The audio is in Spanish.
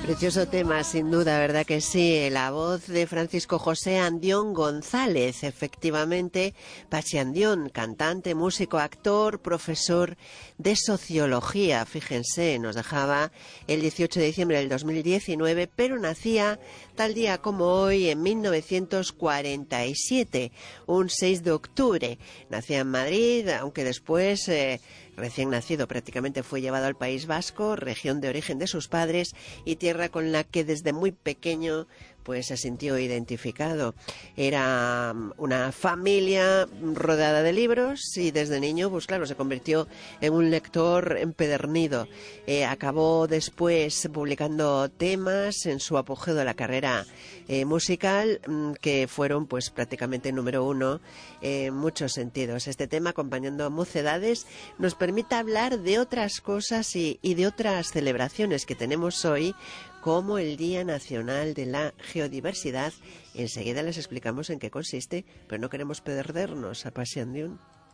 Precioso tema, sin duda, ¿verdad que sí? La voz de Francisco José Andión González, efectivamente, Pachi Andión, cantante, músico, actor, profesor de sociología, fíjense, nos dejaba el 18 de diciembre del 2019, pero nacía tal día como hoy, en 1947, un 6 de octubre. Nacía en Madrid, aunque después... recién nacido prácticamente fue llevado al País Vasco, región de origen de sus padres y tierra con la que desde muy pequeño pues se sintió identificado. Era una familia rodeada de libros y desde niño, pues claro, se convirtió en un lector empedernido. Acabó después publicando temas en su apogeo de la carrera musical, que fueron pues prácticamente número uno en muchos sentidos. Este tema, acompañando a Mocedades, nos permite hablar de otras cosas y de otras celebraciones que tenemos hoy, como el Día Nacional de la Geodiversidad. Enseguida les explicamos en qué consiste, pero no queremos perdernos a Pachi Andión.